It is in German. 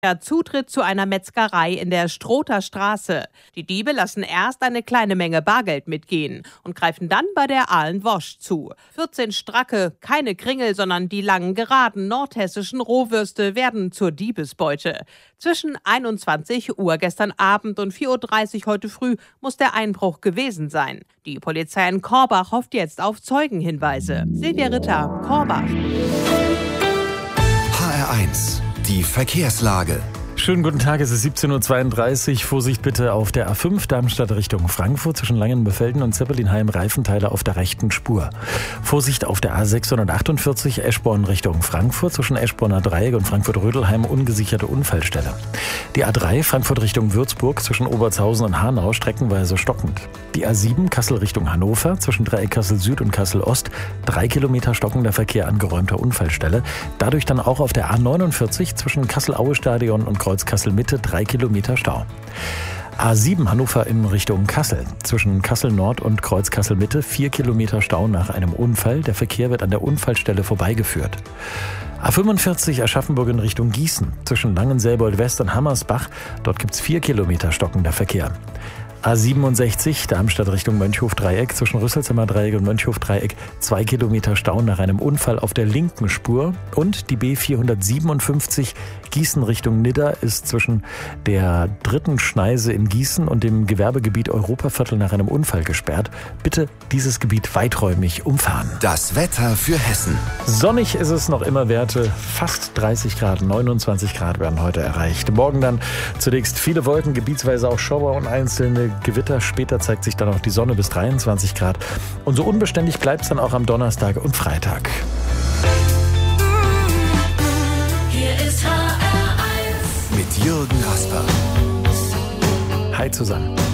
Zutritt zu einer Metzgerei in der Stroter Straße. Die Diebe lassen erst eine kleine Menge Bargeld mitgehen und greifen dann bei der Ahlen Wosch zu. 14 stracke, keine Kringel, sondern die langen, geraden nordhessischen Rohwürste werden zur Diebesbeute. Zwischen 21 Uhr gestern Abend und 4.30 Uhr heute früh muss der Einbruch gewesen sein. Die Polizei in Korbach hofft jetzt auf Zeugenhinweise. Silvia Ritter, Korbach. HR1, die Verkehrslage. Schönen guten Tag, es ist 17.32 Uhr. Vorsicht bitte auf der A5 Darmstadt Richtung Frankfurt zwischen Langenbefelden und Zeppelinheim-Reifenthaler auf der rechten Spur. Vorsicht auf der A648 Eschborn Richtung Frankfurt zwischen Eschborner Dreieck und Frankfurt-Rödelheim ungesicherte Unfallstelle. Die A3 Frankfurt Richtung Würzburg zwischen Obertshausen und Hanau streckenweise stockend. Die A7 Kassel Richtung Hannover zwischen Dreieck Kassel Süd und Kassel Ost 3 Kilometer stockender Verkehr an geräumter Unfallstelle. Dadurch dann auch auf der A49 zwischen Kassel-Aue-Stadion und Kreuz Kassel-Mitte 3 Kilometer Stau. A7 Hannover in Richtung Kassel. Zwischen Kassel Nord und Kreuz Kassel-Mitte 4 Kilometer Stau nach einem Unfall. Der Verkehr wird an der Unfallstelle vorbeigeführt. A45 Aschaffenburg in Richtung Gießen. Zwischen Langenselbold West und Hammersbach. Dort gibt es 4 Kilometer stockender Verkehr. A67 Darmstadt Richtung Mönchhof-Dreieck zwischen Rüsselsheimer Dreieck und Mönchhof-Dreieck 2 Kilometer Stau nach einem Unfall auf der linken Spur. Und die B457 Gießen Richtung Nidda ist zwischen der dritten Schneise in Gießen und dem Gewerbegebiet Europaviertel nach einem Unfall gesperrt. Bitte dieses Gebiet weiträumig umfahren. Das Wetter für Hessen. Sonnig ist es noch immer, Werte fast 30 Grad, 29 Grad werden heute erreicht. Morgen dann zunächst viele Wolken, gebietsweise auch Schauer und einzelne Gewitter. Später zeigt sich dann auch die Sonne bis 23 Grad. Und so unbeständig bleibt es dann auch am Donnerstag und Freitag. Hier ist HR1 Mit Jürgen Rasper. Hi zusammen.